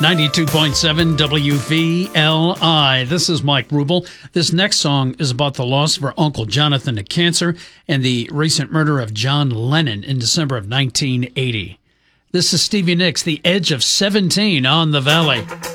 92.7 WVLI. This is Mike Rubel. This next song is about the loss of our Uncle Jonathan to cancer and the recent murder of John Lennon in December of 1980. This is Stevie Nicks, The Edge of 17 on the Valley.